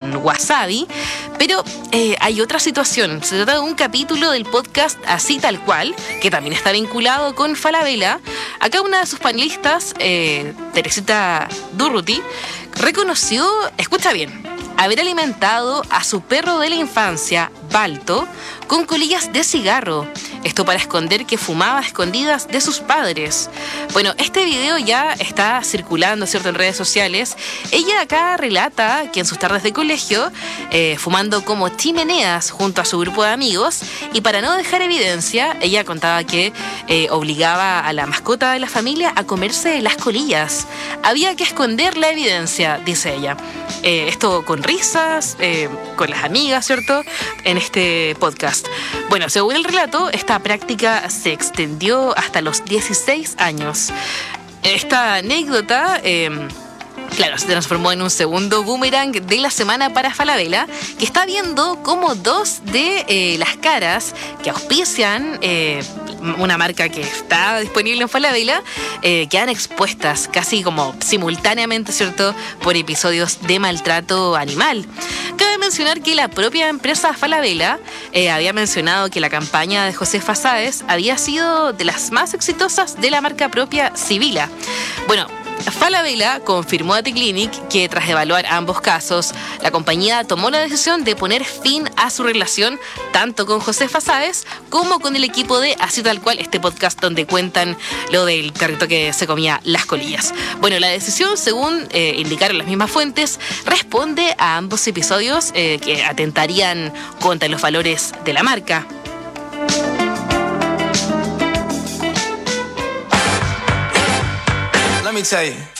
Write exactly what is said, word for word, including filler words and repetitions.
con Wasabi, pero eh, hay otra situación. Se trata de un capítulo del podcast Así Tal Cual, que también está vinculado con Falabella. Acá una de sus panelistas, eh, Teresita Durruti, reconoció, escucha bien, haber alimentado a su perro de la infancia, Balto, con colillas de cigarro. Esto para esconder que fumaba a escondidas de sus padres. Bueno, este video ya está circulando, ¿cierto?, en redes sociales. Ella acá relata que en sus tardes de colegio, eh, fumando como chimeneas junto a su grupo de amigos, y para no dejar evidencia, ella contaba que eh, obligaba a la mascota de la familia a comerse las colillas. Había que esconder la evidencia, dice ella. Eh, esto con risas, eh, con las amigas, ¿cierto?, en este podcast. Bueno, según el relato, esta práctica se extendió hasta los dieciséis años. Esta anécdota, eh, claro, se transformó en un segundo boomerang de la semana para Falabella, que está viendo cómo dos de eh, las caras que auspician eh, una marca que está disponible en Falabella, eh, quedan expuestas casi como simultáneamente, ¿cierto?, por episodios de maltrato animal. Cabe mencionar que la propia empresa Falabella eh, había mencionado que la campaña de Josefa Sáez había sido de las más exitosas de la marca propia Sibila. Bueno, Falabella confirmó a T-Clinic que tras evaluar ambos casos, la compañía tomó la decisión de poner fin a su relación tanto con Josefa Sáez como con el equipo de Así Tal Cual, este podcast donde cuentan lo del perrito que se comía las colillas. Bueno, la decisión, según eh, indicaron las mismas fuentes, responde a ambos episodios eh, que atentarían contra los valores de la marca. Let me tell you.